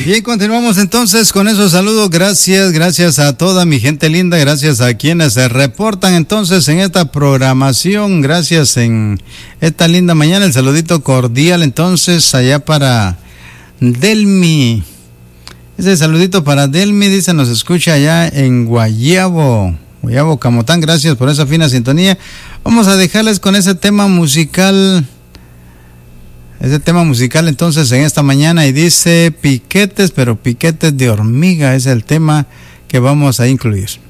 Bien, continuamos entonces con esos saludos. Gracias a toda mi gente linda, gracias a quienes se reportan entonces en esta programación, gracias en esta linda mañana. El saludito cordial entonces allá para Delmi. Ese saludito para Delmi, dice, nos escucha allá en Guayabo, Camotán. Gracias por esa fina sintonía. Vamos a dejarles con ese tema musical. Entonces en esta mañana, y dice piquetes, pero piquetes de hormiga es el tema que vamos a incluir.